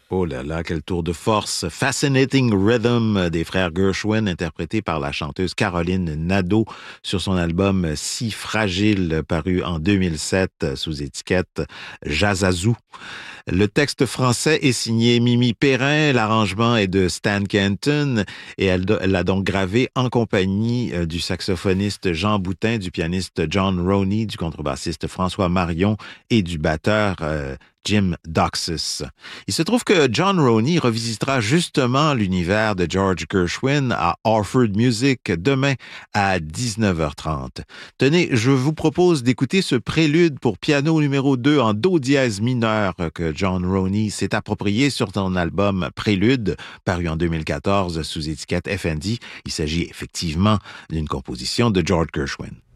Oh là là, quel tour de force! Fascinating Rhythm des frères Gershwin, interprété par la chanteuse Caroline Nadeau sur son album Si Fragile, paru en 2007 sous étiquette Jazazou. Le texte français est signé Mimi Perrin, l'arrangement est de Stan Kenton et elle l'a donc gravé en compagnie du saxophoniste Jean Boutin, du pianiste John Roney, du contrebassiste François Marion et du batteur Jim Doxus. Il se trouve que John Roney revisitera justement l'univers de George Gershwin à Orford Music demain à 19h30. Tenez, je vous propose d'écouter ce prélude pour piano numéro 2 en do dièse mineur que John Roney s'est approprié sur son album Prélude, paru en 2014 sous étiquette FND. Il s'agit effectivement d'une composition de George Gershwin.